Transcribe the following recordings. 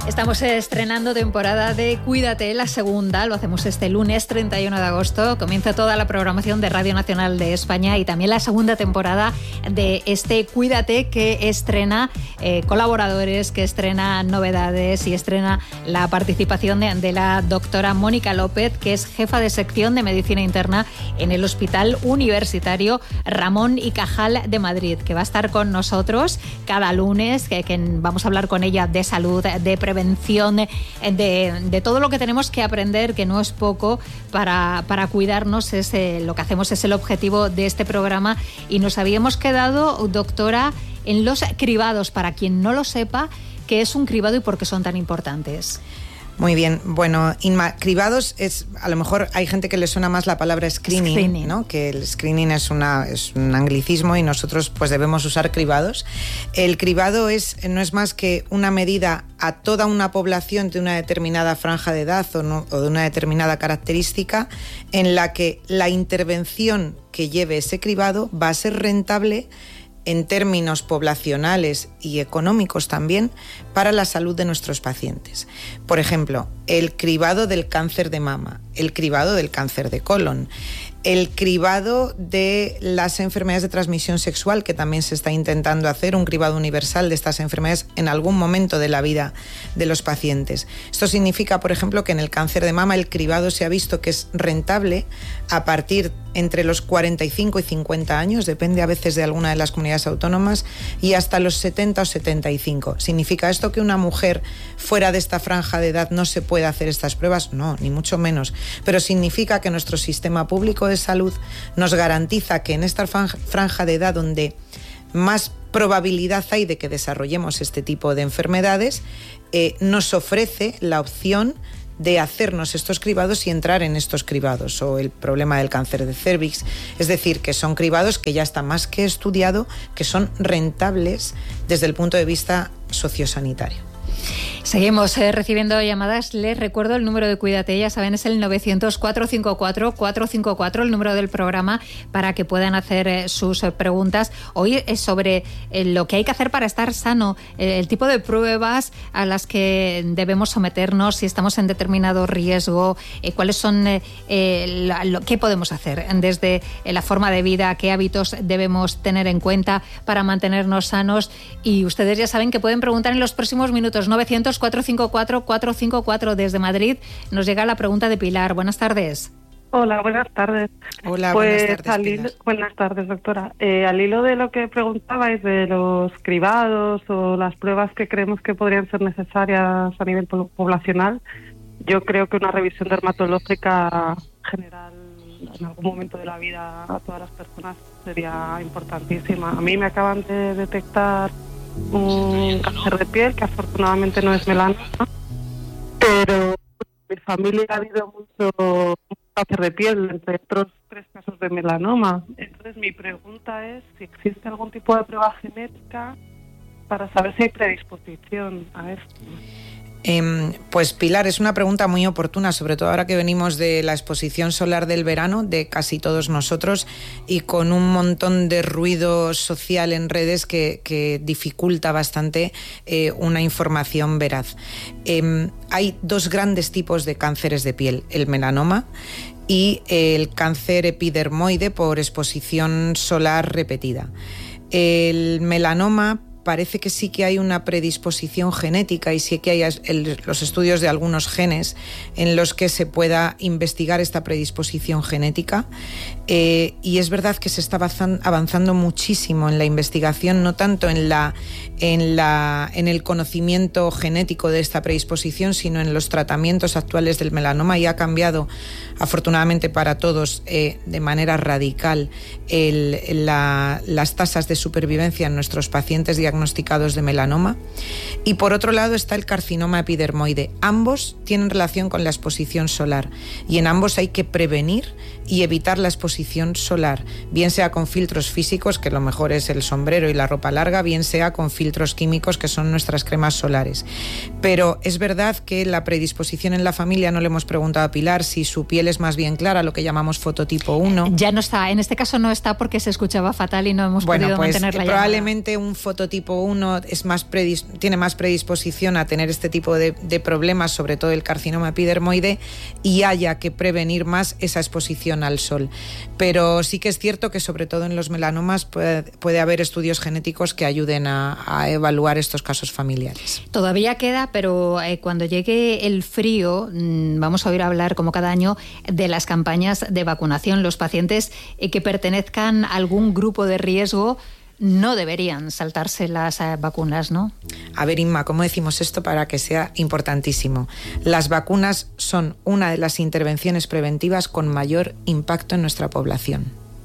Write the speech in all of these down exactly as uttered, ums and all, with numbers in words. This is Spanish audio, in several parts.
Estamos estrenando temporada de Cuídate, la segunda. Lo hacemos este lunes treinta y uno de agosto. Comienza toda la programación de Radio Nacional de España y también la segunda temporada de este Cuídate, que estrena eh, colaboradores, que estrena novedades y estrena la participación de, de la doctora Mónica López, que es jefa de sección de Medicina Interna en el Hospital Universitario Ramón y Cajal de Madrid, que va a estar con nosotros cada lunes, que, que vamos a hablar con ella de salud, de prevención, de, de todo lo que tenemos que aprender, que no es poco, para, para cuidarnos. Es, eh, lo que hacemos es el objetivo de este programa. Y nos habíamos quedado, doctora, en los cribados. Para quien no lo sepa, ¿qué es un cribado y por qué son tan importantes? Muy bien. Bueno, Inma, cribados es, a lo mejor hay gente que le suena más la palabra screening, screening. ¿no? Que el screening es, una, es un anglicismo y nosotros pues debemos usar cribados. El cribado es, no es más que una medida a toda una población de una determinada franja de edad o, no, o de una determinada característica, en la que la intervención que lleve ese cribado va a ser rentable en términos poblacionales y económicos también para la salud de nuestros pacientes. Por ejemplo, el cribado del cáncer de mama, el cribado del cáncer de colon, el cribado de las enfermedades de transmisión sexual, que también se está intentando hacer, un cribado universal de estas enfermedades en algún momento de la vida de los pacientes. Esto significa, por ejemplo, que en el cáncer de mama el cribado se ha visto que es rentable a partir entre los cuarenta y cinco y cincuenta años, depende a veces de alguna de las comunidades autónomas, y hasta los setenta o setenta y cinco. ¿Significa esto que una mujer fuera de esta franja de edad no se puede hacer estas pruebas? No, ni mucho menos. Pero significa que nuestro sistema público de salud nos garantiza que en esta franja de edad donde más probabilidad hay de que desarrollemos este tipo de enfermedades, eh, nos ofrece la opción de hacernos estos cribados y entrar en estos cribados, o el problema del cáncer de cervix. Es decir, que son cribados que ya está más que estudiado, que son rentables desde el punto de vista sociosanitario. Seguimos eh, recibiendo llamadas. Les recuerdo el número de Cuídate, ya saben, es el novecientos, cuatrocientos cincuenta y cuatro, cuatrocientos cincuenta y cuatro, el número del programa para que puedan hacer eh, sus eh, preguntas. Hoy es sobre eh, lo que hay que hacer para estar sano, eh, el tipo de pruebas a las que debemos someternos si estamos en determinado riesgo, eh, cuáles son, eh, eh, la, lo, qué podemos hacer desde eh, la forma de vida, qué hábitos debemos tener en cuenta para mantenernos sanos. Y ustedes ya saben que pueden preguntar en los próximos minutos. Novecientos, cuatrocientos cincuenta y cuatro, cuatrocientos cincuenta y cuatro. Desde Madrid nos llega la pregunta de Pilar. Buenas tardes. Hola, buenas tardes. Hola, pues, buenas tardes, hilo, buenas tardes, doctora. Eh, al hilo de lo que preguntabais de los cribados o las pruebas que creemos que podrían ser necesarias a nivel po- poblacional, yo creo que una revisión dermatológica general en algún momento de la vida a todas las personas sería importantísima. A mí me acaban de detectar un cáncer de piel que afortunadamente no es melanoma, pero en mi familia ha habido mucho cáncer de piel, entre otros tres casos de melanoma. Entonces mi pregunta es si existe algún tipo de prueba genética para saber si hay predisposición a esto. Eh, pues Pilar, es una pregunta muy oportuna, sobre todo ahora que venimos de la exposición solar del verano de casi todos nosotros y con un montón de ruido social en redes que, que dificulta bastante eh, una información veraz. Eh, hay dos grandes tipos de cánceres de piel, el melanoma y el cáncer epidermoide por exposición solar repetida. El melanoma parece que sí que hay una predisposición genética y sí que hay el, los estudios de algunos genes en los que se pueda investigar esta predisposición genética, eh, y es verdad que se está avanzando muchísimo en la investigación, no tanto en, la, en, la, en el conocimiento genético de esta predisposición, sino en los tratamientos actuales del melanoma, y ha cambiado afortunadamente para todos eh, de manera radical el, la, las tasas de supervivencia en nuestros pacientes diagnosticados de melanoma. Y por otro lado está el carcinoma epidermoide. Ambos tienen relación con la exposición solar y en ambos hay que prevenir y evitar la exposición solar, bien sea con filtros físicos, que lo mejor es el sombrero y la ropa larga, bien sea con filtros químicos, que son nuestras cremas solares. Pero es verdad que la predisposición en la familia, no le hemos preguntado a Pilar si su piel es más bien clara, lo que llamamos fototipo uno. Ya no está, en este caso no está porque se escuchaba fatal y no hemos bueno, podido pues, mantener la probablemente llamada. Un fototipo tipo uno es más predis- tiene más predisposición a tener este tipo de, de problemas, sobre todo el carcinoma epidermoide, y haya que prevenir más esa exposición al sol. Pero sí que es cierto que sobre todo en los melanomas puede, puede haber estudios genéticos que ayuden a, a evaluar estos casos familiares. Todavía queda, pero eh, cuando llegue el frío mmm, vamos a oír hablar como cada año de las campañas de vacunación. Los pacientes eh, que pertenezcan a algún grupo de riesgo no deberían saltarse las eh, vacunas, ¿no? A ver, Inma, ¿cómo decimos esto para que sea importantísimo? Las vacunas son una de las intervenciones preventivas con mayor impacto en nuestra población.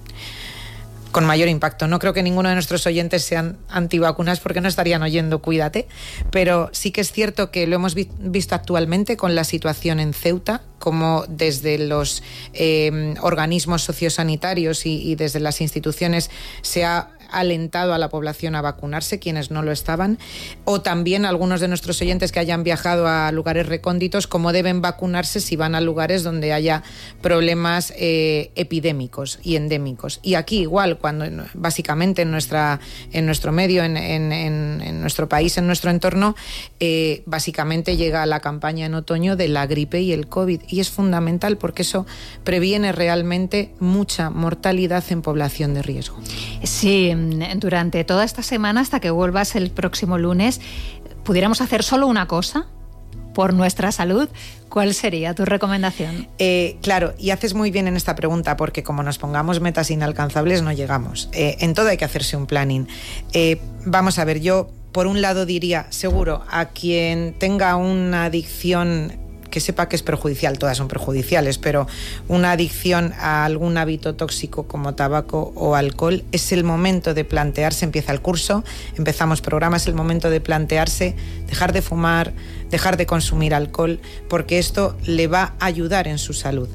Con mayor impacto. No creo que ninguno de nuestros oyentes sean antivacunas porque no estarían oyendo Cuídate, pero sí que es cierto que lo hemos vi- visto actualmente con la situación en Ceuta, como desde los eh, organismos sociosanitarios y, y desde las instituciones se ha alentado a la población a vacunarse, quienes no lo estaban, o también algunos de nuestros oyentes que hayan viajado a lugares recónditos, cómo deben vacunarse si van a lugares donde haya problemas eh, epidémicos y endémicos. Y aquí igual, cuando básicamente en nuestra en nuestro medio, en, en, en, en nuestro país, en nuestro entorno, eh, básicamente llega la campaña en otoño de la gripe y el COVID, y es fundamental porque eso previene realmente mucha mortalidad en población de riesgo. Sí, durante toda esta semana, hasta que vuelvas el próximo lunes, ¿pudiéramos hacer solo una cosa por nuestra salud? ¿Cuál sería tu recomendación? Eh, claro, y haces muy bien en esta pregunta, porque como nos pongamos metas inalcanzables no llegamos. Eh, en todo hay que hacerse un planning. Eh, vamos a ver, yo por un lado diría, seguro, a quien tenga una adicción que sepa que es perjudicial, todas son perjudiciales, pero una adicción a algún hábito tóxico como tabaco o alcohol, es el momento de plantearse, empieza el curso, empezamos programa, es el momento de plantearse dejar de fumar, dejar de consumir alcohol, porque esto le va a ayudar en su salud.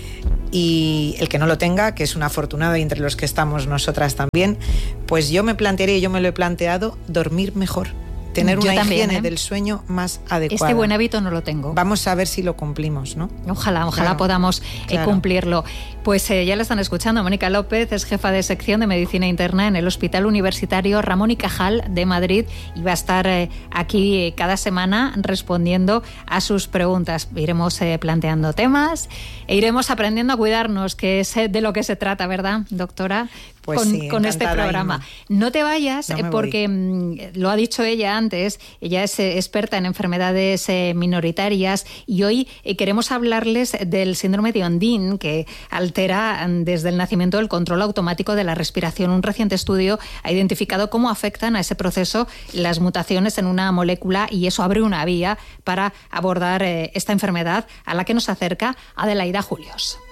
Y el que no lo tenga, que es un afortunado y entre los que estamos nosotras también, pues yo me plantearía, yo me lo he planteado, dormir mejor. Tener una también, higiene ¿eh? del sueño más adecuada. Este buen hábito no lo tengo. Vamos a ver si lo cumplimos, ¿no? Ojalá, ojalá Claro, podamos claro. eh, cumplirlo. Pues eh, ya la están escuchando. Mónica López es jefa de sección de Medicina Interna en el Hospital Universitario Ramón y Cajal de Madrid y va a estar eh, aquí eh, cada semana respondiendo a sus preguntas. Iremos eh, planteando temas e iremos aprendiendo a cuidarnos, que es eh, de lo que se trata, ¿verdad, doctora? Pues con, sí, con este programa. Inma. No te vayas, No eh, me porque mm, lo ha dicho ella antes, ella es eh, experta en enfermedades eh, minoritarias y hoy eh, queremos hablarles del síndrome de Ondine, que altera mm, desde el nacimiento el control automático de la respiración. Un reciente estudio ha identificado cómo afectan a ese proceso las mutaciones en una molécula y eso abre una vía para abordar eh, esta enfermedad a la que nos acerca Adelaida Julios.